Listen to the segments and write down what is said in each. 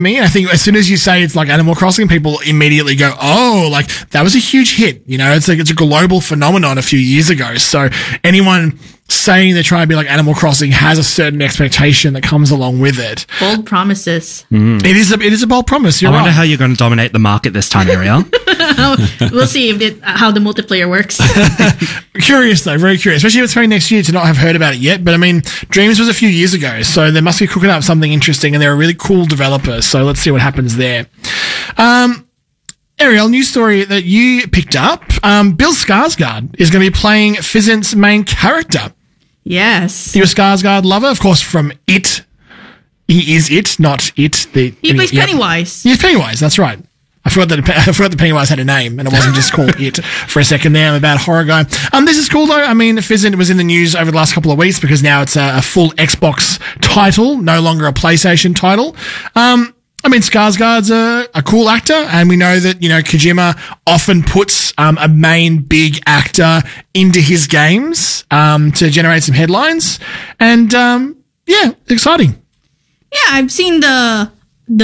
me. I think as soon as you say it's like Animal Crossing, people immediately go, oh, like that was a huge hit. You know, it's like, it's a global phenomenon a few years ago. So anyone saying they're trying to be like Animal Crossing has a certain expectation that comes along with it. Bold promises. It is a bold promise. You're I wonder right. how you're going to dominate the market this time, Ariel. We'll see how the multiplayer works. Curious though, very curious, especially if it's coming next year to not have heard about it yet. But I mean, Dreams was a few years ago, so they must be cooking up something interesting, and they're a really cool developer. So let's see what happens there. Ariel, news story that you picked up. Bill Skarsgård is going to be playing Fizzent's main character. Yes. You're a Skarsgård lover, of course, from It. He is It, not It. He plays Pennywise. He's Pennywise, that's right. I forgot that Pennywise had a name, and it wasn't just called It for a second there. I'm a bad horror guy. This is cool though. I mean, Fizzent was in the news over the last couple of weeks because now it's a full Xbox title, no longer a PlayStation title. I mean, Skarsgård's a cool actor, and we know that, you know, Kojima often puts a main big actor into his games to generate some headlines. And yeah, exciting. Yeah, I've seen the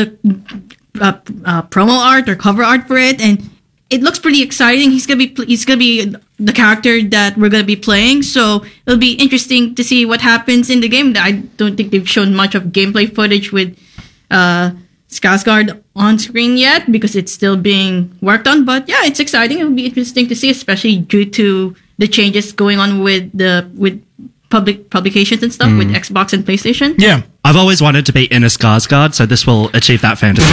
promo art or cover art for it, and it looks pretty exciting. He's gonna be the character that we're gonna be playing, so it'll be interesting to see what happens in the game. I don't think they've shown much of gameplay footage with Skarsgård on screen yet because it's still being worked on. But yeah, it's exciting. It'll be interesting to see, especially due to the changes going on with public publications and stuff with Xbox and PlayStation. Yeah. I've always wanted to be in a Skarsgård, so this will achieve that fantasy.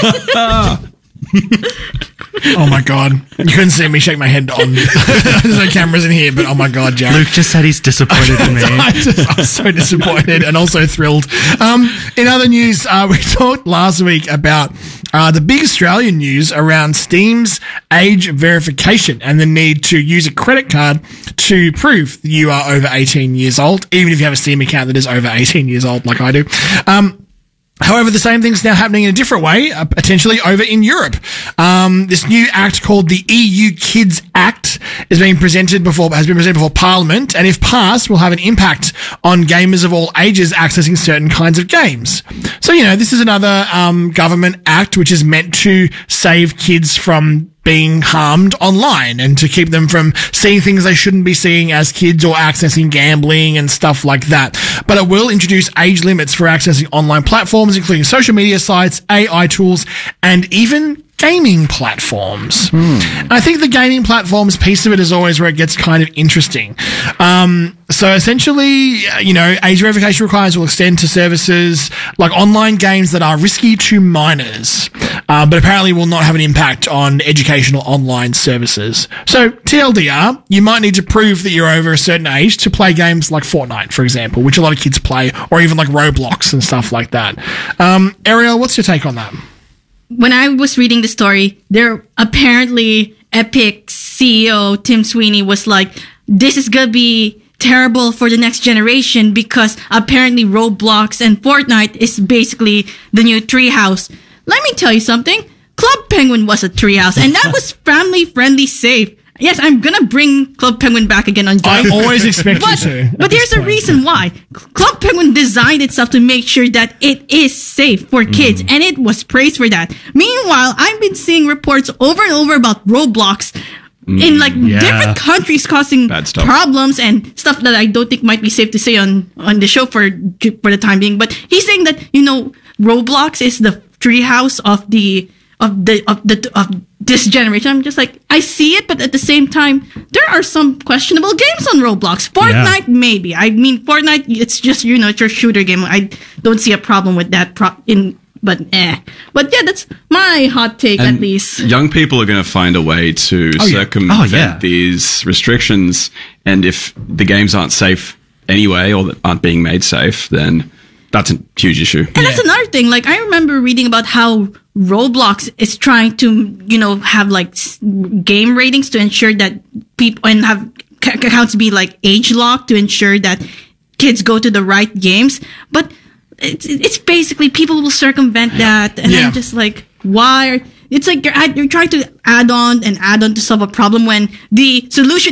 Oh my god. You couldn't see me shake my head on. There's no cameras in here, but oh my god, Jared. Luke just said he's disappointed in me. I'm so disappointed and also thrilled. In other news, we talked last week about the big Australian news around Steam's age verification and the need to use a credit card to prove that you are over 18 years old, even if you have a Steam account that is over 18 years old, like I do. However, the same thing's now happening in a different way, potentially over in Europe. This new act called the EU Kids Act has been presented before Parliament, and if passed, will have an impact on gamers of all ages accessing certain kinds of games. So, you know, this is another government act which is meant to save kids from being harmed online and to keep them from seeing things they shouldn't be seeing as kids or accessing gambling and stuff like that. But it will introduce age limits for accessing online platforms, including social media sites, AI tools, and even gaming platforms. And I think the gaming platforms piece of it is always where it gets kind of interesting. So essentially, you know, age verification requirements will extend to services like online games that are risky to minors, but apparently will not have an impact on educational online services. So TLDR, you might need to prove that you're over a certain age to play games like Fortnite, for example, which a lot of kids play, or even like Roblox and stuff like that. Ariel, what's your take on that? When I was reading the story, there apparently Epic CEO Tim Sweeney was like, this is gonna be terrible for the next generation because apparently Roblox and Fortnite is basically the new treehouse. Let me tell you something. Club Penguin was a treehouse, and that was family-friendly safe. Yes, I'm gonna bring Club Penguin back again on Joy. I always expect you to. But here's the reason why. Club Penguin designed itself to make sure that it is safe for kids, and it was praised for that. Meanwhile, I've been seeing reports over and over about Roblox in like different countries causing problems and stuff that I don't think might be safe to say on the show for the time being. But he's saying that, you know, Roblox is the treehouse of this generation. I'm just like, I see it, but at the same time, there are some questionable games on Roblox. Fortnite, maybe. I mean, Fortnite, it's just, you know, it's your shooter game. I don't see a problem with that But yeah, that's my hot take, at least. Young people are going to find a way to circumvent these restrictions. And if the games aren't safe anyway, or that aren't being made safe, then that's a huge issue. And that's another thing. Like, I remember reading about how Roblox is trying to, you know, have like game ratings to ensure that people, and have accounts be like age locked to ensure that kids go to the right games. But it's basically people will circumvent that, and I'm just like, why? It's like you're trying to add on to solve a problem when the solution is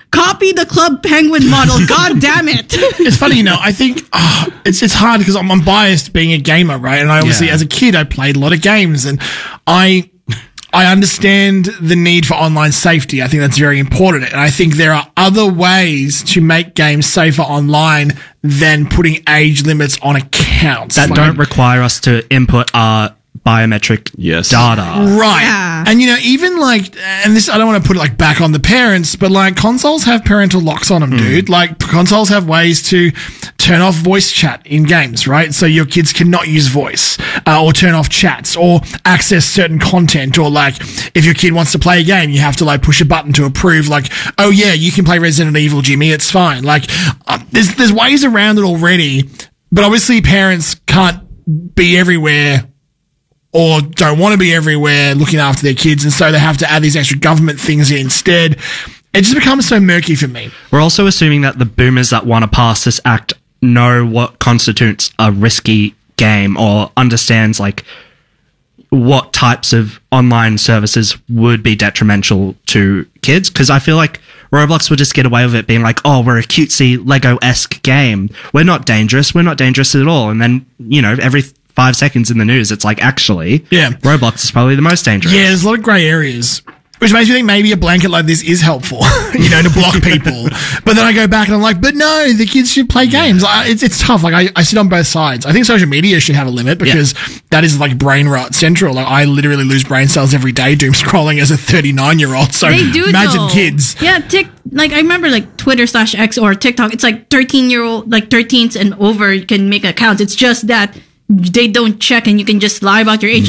Copy the Club Penguin model. God damn it. It's funny, I think it's hard because I'm biased being a gamer, right? And I obviously, as a kid, I played a lot of games, and I understand the need for online safety. I think that's very important. And I think there are other ways to make games safer online than putting age limits on accounts. That don't require us to input our biometric data. Right. Yeah. And, even and this, I don't want to put it back on the parents, but consoles have parental locks on them, dude. Consoles have ways to turn off voice chat in games, right? So your kids cannot use voice, or turn off chats, or access certain content, or if your kid wants to play a game, you have to push a button to approve, oh yeah, you can play Resident Evil, Jimmy, it's fine. There's ways around it already, but obviously parents can't be everywhere or don't want to be everywhere looking after their kids, and so they have to add these extra government things in instead. It just becomes so murky for me. We're also assuming that the boomers that want to pass this act know what constitutes a risky game, or understands what types of online services would be detrimental to kids. Because I feel like Roblox would just get away with it being oh, we're a cutesy Lego-esque game. We're not dangerous. We're not dangerous at all. And then, every 5 seconds in the news, it's actually, Roblox is probably the most dangerous. Yeah, there's a lot of grey areas, which makes me think maybe a blanket like this is helpful, to block people. But then I go back and I'm but no, the kids should play games. It's tough. I sit on both sides. I think social media should have a limit because that is brain rot central. I literally lose brain cells every day doom scrolling as a 39-year-old. So they do, imagine though. Kids. Yeah, I remember Twitter/X or TikTok. It's 13-year-old, 13s and over can make accounts. It's just that they don't check, and you can just lie about your age.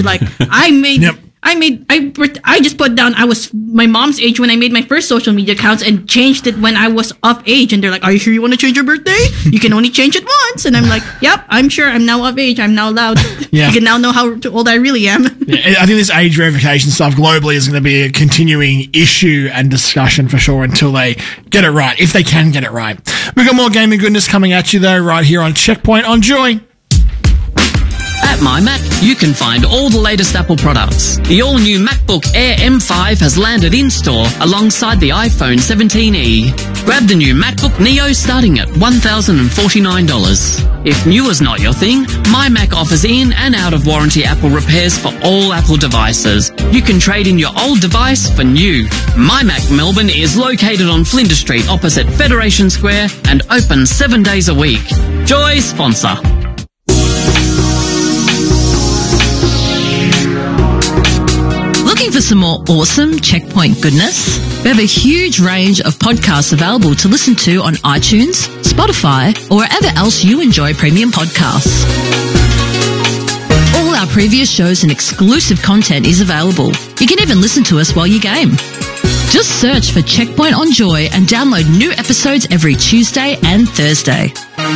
I just put down I was my mom's age when I made my first social media accounts, and changed it when I was of age. And they're are you sure you want to change your birthday? You can only change it once. And I'm yep, I'm sure. I'm now of age. I'm now allowed. Yeah. You can now know how old I really am. Yeah, I think this age verification stuff globally is going to be a continuing issue and discussion for sure until they get it right, if they can get it right. We've got more gaming goodness coming at you though, right here on Checkpoint on Joy. At MyMac, you can find all the latest Apple products. The all-new MacBook Air M5 has landed in-store alongside the iPhone 17e. Grab the new MacBook Neo starting at $1,049. If new is not your thing, MyMac offers in and out-of-warranty Apple repairs for all Apple devices. You can trade in your old device for new. MyMac Melbourne is located on Flinders Street opposite Federation Square and open 7 days a week. Joy sponsor. Looking for some more awesome Checkpoint goodness? We have a huge range of podcasts available to listen to on iTunes, Spotify, or wherever else you enjoy premium podcasts. All our previous shows and exclusive content is available. You can even listen to us while you game. Just search for Checkpoint on Joy and download new episodes every Tuesday and Thursday.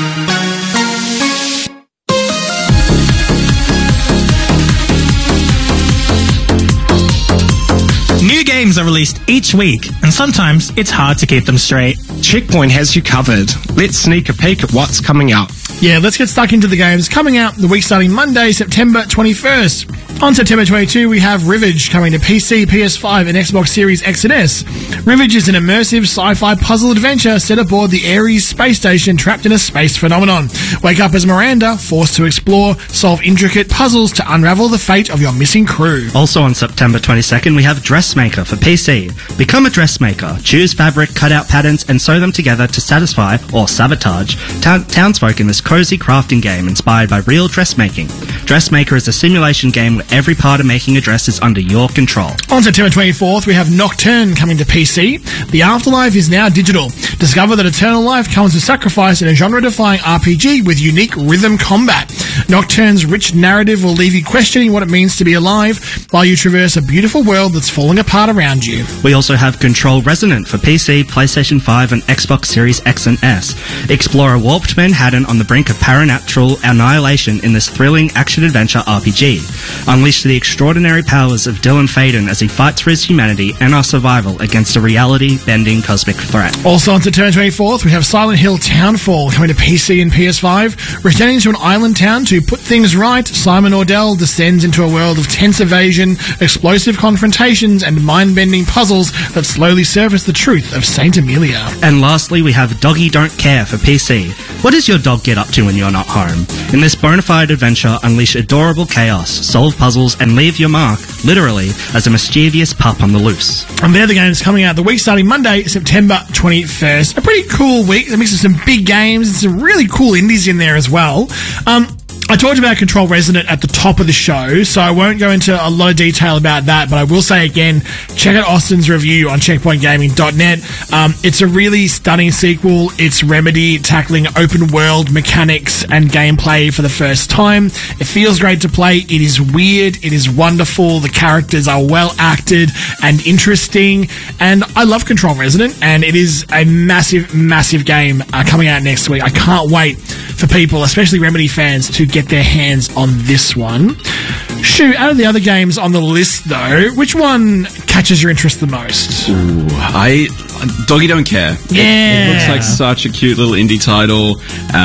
New games are released each week, and sometimes it's hard to keep them straight. Checkpoint has you covered. Let's sneak a peek at what's coming out. Yeah, let's get stuck into the games coming out the week starting Monday, September 21st. On September 22, we have Rivage coming to PC, PS5, and Xbox Series X and S. Rivage is an immersive sci-fi puzzle adventure set aboard the Ares space station trapped in a space phenomenon. Wake up as Miranda, forced to explore, solve intricate puzzles to unravel the fate of your missing crew. Also on September 22nd, we have Dressmaker for PC. Become a dressmaker. Choose fabric, cut out patterns, and sew them together to satisfy or sabotage townsfolk in this cozy crafting game inspired by real dressmaking. Dressmaker is a simulation game where every part of making a dress is under your control. On September 24th, we have Nocturne coming to PC. The Afterlife is now digital. Discover that eternal life comes with sacrifice in a genre-defying RPG with unique rhythm combat. Nocturne's rich narrative will leave you questioning what it means to be alive while you traverse a beautiful world that's falling apart around you. We also have Control Resonant for PC, PlayStation 5 and Xbox Series X and S. Explore a warped Manhattan on the brink of paranatural annihilation in this thrilling action-adventure RPG. Unleash the extraordinary powers of Dylan Faden as he fights for his humanity and our survival against a reality-bending cosmic threat. Also on September 24th, we have Silent Hill Townfall coming to PC and PS5. Returning to an island town to put things right, Simon Ordell descends into a world of tense evasion, explosive confrontations, and mind-bending puzzles that slowly surface the truth of Saint Amelia. And lastly, we have Doggy Don't Care for PC. What does your dog get up to when you're not home? In this bona fide adventure, unleash adorable chaos, solve puzzles, and leave your mark, literally, as a mischievous pup on the loose. And they're the games coming out the week starting Monday, September 21st. A pretty cool week. That mixes some big games and some really cool indies in there as well. I talked about Control Resonant at the top of the show, so I won't go into a lot of detail about that, but I will say again, check out Austin's review on checkpointgaming.net. It's a really stunning sequel. It's Remedy tackling open world mechanics and gameplay for the first time. It feels great to play. It is weird. It is wonderful. The characters are well acted and interesting, and I love Control Resonant, and it is a massive, massive game coming out next week. I can't wait for people, especially Remedy fans, to get their hands on this one. Shoot, out of the other games on the list, though, which one catches your interest the most? Ooh, Doggy Don't Care. Yeah. It looks like such a cute little indie title.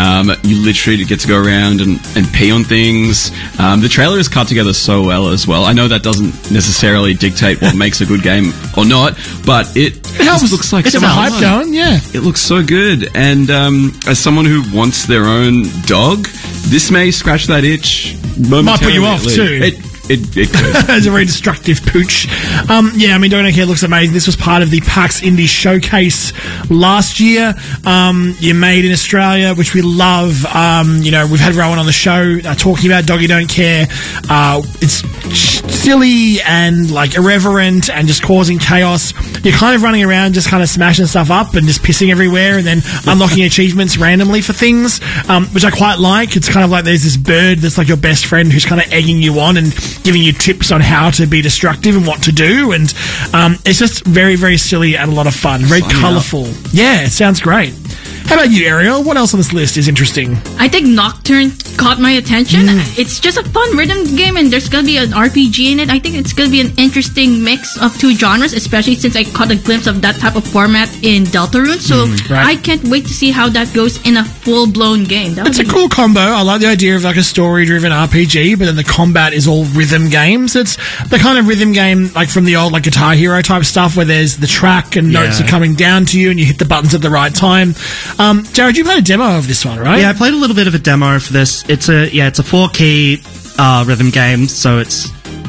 You literally get to go around and pee on things. The trailer is cut together so well as well. I know that doesn't necessarily dictate what makes a good game or not, but it helps. Looks like it's a hype going, yeah. It looks so good. And as someone who wants their own dog, this may scratch that itch momentarily. Might put you off too. It could. It's a very destructive pooch. Yeah, I mean, Don't Care looks amazing. This was part of the PAX Indie Showcase last year. You made in Australia, which we love. We've had Rowan on the show talking about Doggy Don't Care. It's silly and like irreverent and just causing chaos. You're kind of running around just kind of smashing stuff up and just pissing everywhere and then unlocking achievements randomly for things, which I quite like. It's kind of like there's this bird that's like your best friend who's kind of egging you on and giving you tips on how to be destructive and what to do, and it's just very, very silly and a lot of fun. Very colourful. Yeah, it sounds great. How about you, Ariel? What else on this list is interesting? I think Nocturne caught my attention. It's just a fun rhythm game, and there's going to be an RPG in it. I think it's going to be an interesting mix of two genres, especially since I caught a glimpse of that type of format in Deltarune. So I can't wait to see how that goes in a full-blown game. It's a cool combo. I like the idea of like a story-driven RPG, but then the combat is all rhythm games. It's the kind of rhythm game like from the old like Guitar Hero type stuff where there's the track and notes are coming down to you and you hit the buttons at the right time. Jared, you played a demo of this one, right? Yeah, I played a little bit of a demo for this. It's a 4-key rhythm game, so it's...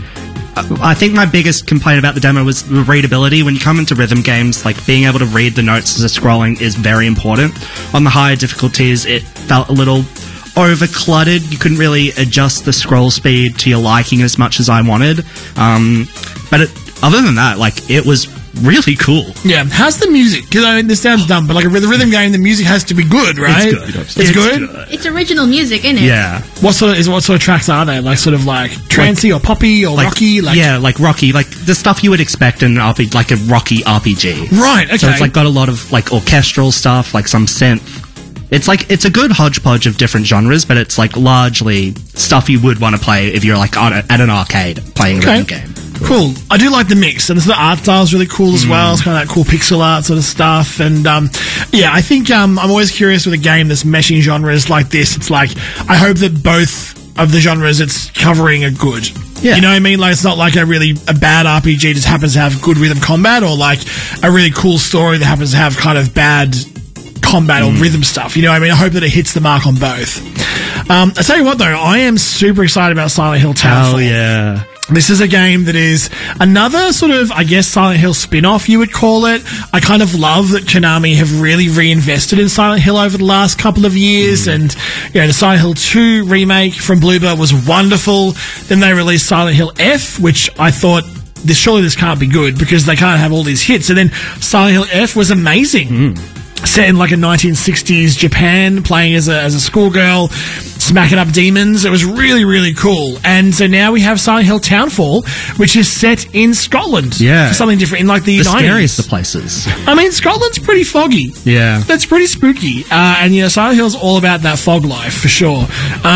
I think my biggest complaint about the demo was the readability. When you come into rhythm games, like being able to read the notes as they're scrolling is very important. On the higher difficulties, it felt a little over-cluttered. You couldn't really adjust the scroll speed to your liking as much as I wanted. But other than that, like, it was really cool. Yeah. How's the music? Because I mean, this sounds dumb, but like a rhythm game, the music has to be good, right? It's good. It's good? It's original music, isn't it? Yeah. What sort of tracks are they? Like sort of like trancey or poppy or rocky? Like rocky, like the stuff you would expect in an RPG, like a rocky RPG. Right. Okay. So it's like got a lot of like orchestral stuff, like some synth. It's a good hodgepodge of different genres, but it's like largely stuff you would want to play if you're like at an arcade playing a rhythm game. Cool. I do like the mix, and the art style is really cool as well. It's kind of that cool pixel art sort of stuff, and I think I'm always curious with a game that's meshing genres like this. It's like I hope that both of the genres it's covering are good. Yeah. You know what I mean? Like it's not like a bad RPG just happens to have good rhythm combat, or like a really cool story that happens to have kind of bad combat or rhythm stuff. You know what I mean? I hope that it hits the mark on both. I tell you what though, I am super excited about Silent Hill Townfall. Oh yeah. This is a game that is another sort of, I guess, Silent Hill spin-off, you would call it. I kind of love that Konami have really reinvested in Silent Hill over the last couple of years. And, the Silent Hill 2 remake from Bloober was wonderful. Then they released Silent Hill F, which I thought, surely this can't be good because they can't have all these hits. And then Silent Hill F was amazing. Set in like a 1960s Japan, playing as a schoolgirl, smacking up demons. It was really, really cool. And so now we have Silent Hill Townfall, which is set in Scotland. Yeah. Something different in like the 90s. Scariest of places. I mean, Scotland's pretty foggy. Yeah. That's pretty spooky. And Silent Hill's all about that fog life, for sure.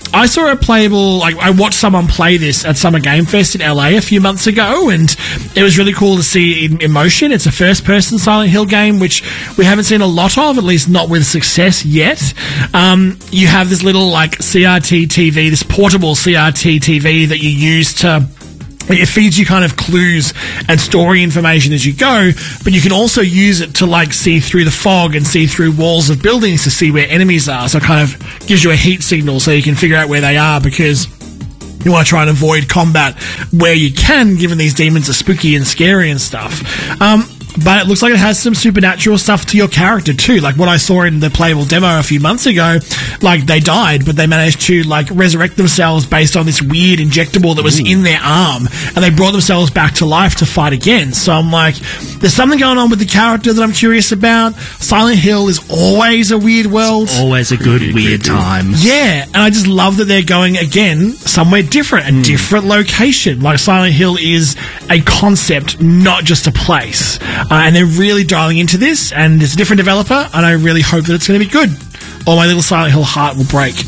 I saw a playable, like, I watched someone play this at Summer Game Fest in LA a few months ago, and it was really cool to see it in motion. It's a first-person Silent Hill game, which we haven't seen a lot of, at least not with success yet. You have this little, like, CRT TV, this portable CRT TV that you use to... It feeds you kind of clues and story information as you go, but you can also use it to, like, see through the fog and see through walls of buildings to see where enemies are. So it kind of gives you a heat signal so you can figure out where they are, because you want to try and avoid combat where you can, given these demons are spooky and scary and stuff. But it looks like it has some supernatural stuff to your character too. Like what I saw in the playable demo a few months ago, like they died, but they managed to like resurrect themselves based on this weird injectable that was in their arm, and they brought themselves back to life to fight again. So I'm like, there's something going on with the character that I'm curious about. Silent Hill is always a weird world. Always a good weird time. Yeah, and I just love that they're going again somewhere different, a different location. Like Silent Hill is a concept, not just a place. And they're really dialing into this, and it's a different developer, and I really hope that it's going to be good, or my little Silent Hill heart will break.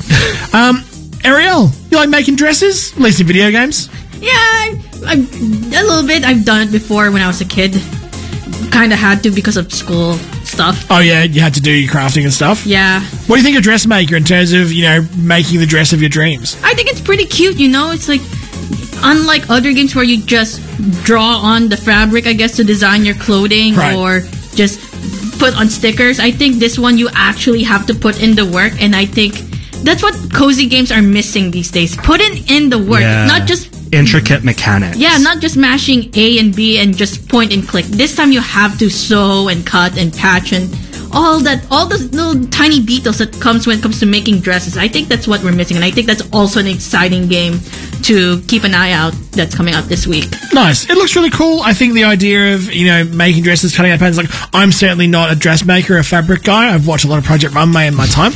Ariel, you like making dresses? At least in video games? Yeah, I a little bit. I've done it before when I was a kid. Kind of had to because of school stuff. Oh yeah, you had to do your crafting and stuff? Yeah. What do you think of Dressmaker in terms of, you know, making the dress of your dreams? I think it's pretty cute, you know? It's like, unlike other games where you just draw on the fabric, I guess, to design your clothing, right, or just put on stickers, I think this one you actually have to put in the work, and I think that's what cozy games are missing these days. Putting in the work, not just intricate mechanics. Yeah, not just mashing A and B and just point and click. This time you have to sew and cut and patch and all the little tiny details that comes when it comes to making dresses. I think that's what we're missing, and I think that's also an exciting game to keep an eye out that's coming out this week. Nice. It looks really cool. I think the idea of, you know, making dresses, cutting out patterns, like, I'm certainly not a dressmaker or a fabric guy. I've watched a lot of Project Runway in my time.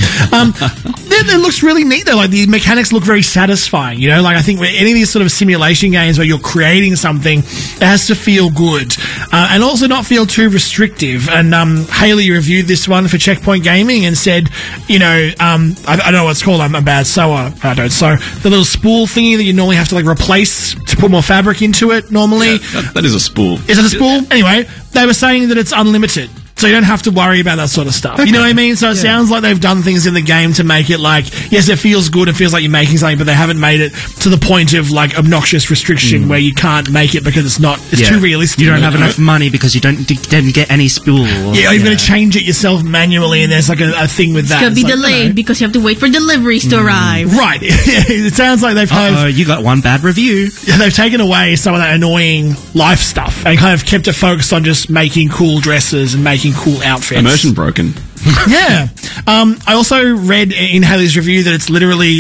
It looks really neat though. Like the mechanics look very satisfying, you know, like I think with any of these sort of simulation games where you're creating something, it has to feel good, and also not feel too restrictive. And Haley reviewed this one for Checkpoint Gaming and said, you know, I don't know what it's called, I'm a bad sewer, I don't sew, the little spool thingy that you normally have to like replace to put more fabric into it normally. Yeah, that is a spool. Is it a spool? Anyway, they were saying that it's unlimited. So you don't have to worry about that sort of stuff. Okay. You know what I mean? So it sounds like they've done things in the game to make it like, yes, it feels good, it feels like you're making something, but they haven't made it to the point of like obnoxious restriction where you can't make it because it's too realistic. You don't have enough money because you didn't get any spool. Yeah, you've got to change it yourself manually, and there's like a thing with that. It's going to be delayed because you have to wait for deliveries to arrive. Right. It sounds like they've you got one bad review. They've taken away some of that annoying life stuff and kind of kept it focused on just making cool dresses and making cool outfits. Immersion broken. Yeah. I also read in Haley's review that it's literally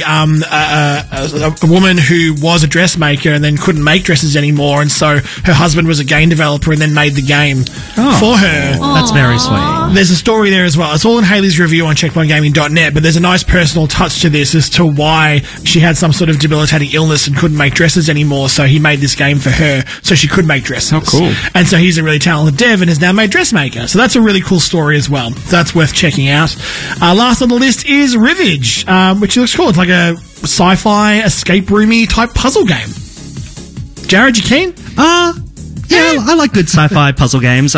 a woman who was a dressmaker and then couldn't make dresses anymore, and so her husband was a game developer and then made the game for her. That's very sweet. There's a story there as well. It's all in Haley's review on checkpointgaming.net, but there's a nice personal touch to this as to why she had some sort of debilitating illness and couldn't make dresses anymore, so he made this game for her so she could make dresses. Oh, cool. And so he's a really talented dev and has now made Dressmaker. So that's a really cool story as well. So that's worth checking out. Last on the list is Rivage, which looks cool. It's like a sci-fi escape roomy type puzzle game. Jared, you keen? Yeah, I like good sci-fi puzzle games.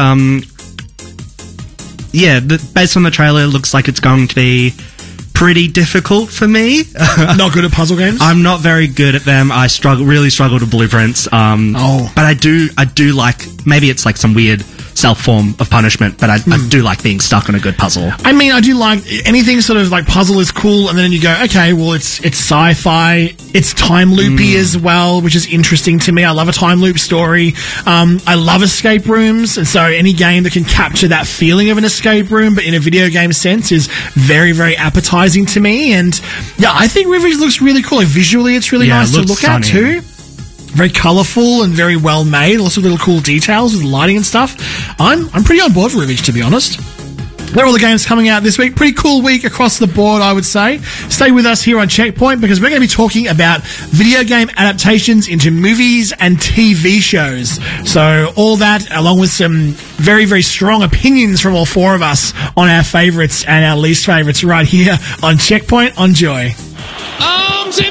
Based on the trailer, it looks like it's going to be pretty difficult for me. Not good at puzzle games? I'm not very good at them. I really struggle with blueprints. But I do like, maybe it's like some weird self-form of punishment, but I do like being stuck on a good puzzle. I mean, I do like anything sort of like puzzle is cool, and then you go, okay, well, it's sci-fi, it's time loopy as well, which is interesting to me. I love a time loop story. I love escape rooms, and so any game that can capture that feeling of an escape room, but in a video game sense, is very, very appetizing to me. And yeah, I think Rivage looks really cool. Like, visually, it's really nice to look at too. Very colourful and very well made. Lots of little cool details with lighting and stuff. I'm pretty on board for Rivage, to be honest. They're all the games coming out this week. Pretty cool week across the board, I would say. Stay with us here on Checkpoint because we're going to be talking about video game adaptations into movies and TV shows. So all that, along with some very, very strong opinions from all four of us on our favourites and our least favourites right here on Checkpoint on Joy. Arms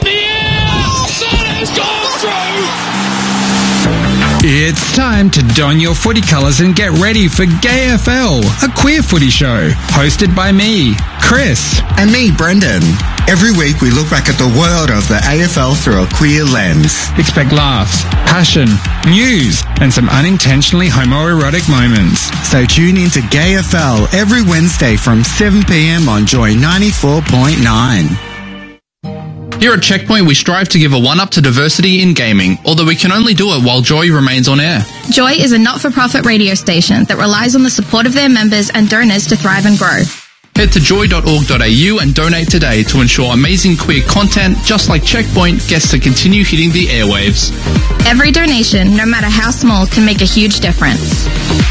It's time to don your footy colours and get ready for GayFL, a queer footy show, hosted by me, Chris. And me, Brendan. Every week we look back at the world of the AFL through a queer lens. Expect laughs, passion, news, and some unintentionally homoerotic moments. So tune in to GayFL every Wednesday from 7 p.m. on Joy 94.9. Here at Checkpoint, we strive to give a one-up to diversity in gaming, although we can only do it while Joy remains on air. Joy is a not-for-profit radio station that relies on the support of their members and donors to thrive and grow. Head to joy.org.au and donate today to ensure amazing queer content, just like Checkpoint, gets to continue hitting the airwaves. Every donation, no matter how small, can make a huge difference.